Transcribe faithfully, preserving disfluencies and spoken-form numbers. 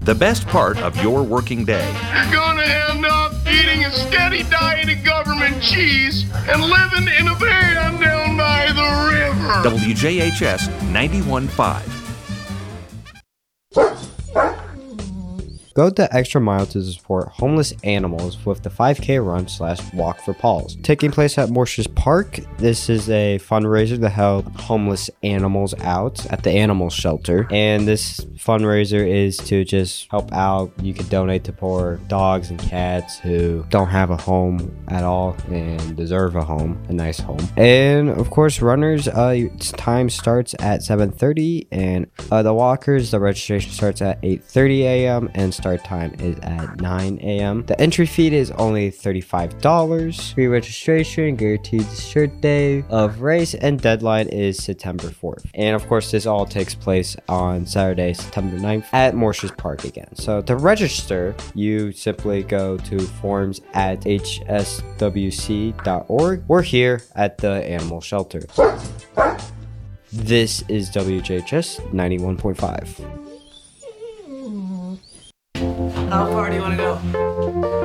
The best part of your working day. You're gonna end up eating a steady diet of government cheese and living in a van down by the river. W J H S ninety-one point five. Go the extra mile to support homeless animals with the five K run slash walk for paws. Taking place at Morses Park, this is a fundraiser to help homeless animals out at the animal shelter. And this fundraiser is to just help out. You can donate to poor dogs and cats who don't have a home at all and deserve a home, a nice home. And of course, runners, uh, time starts at seven thirty, and uh, the walkers, the registration starts at eight thirty a.m. and start time is at nine a.m. The entry fee is only thirty-five dollars. Free registration, guaranteed start day of race, and deadline is September fourth. And of course, this all takes place on Saturday, September ninth at Morses Park again. So to register, you simply go to forms at h s w c dot org or here at the animal shelter. This is W J H S ninety-one point five. How far do you want to go?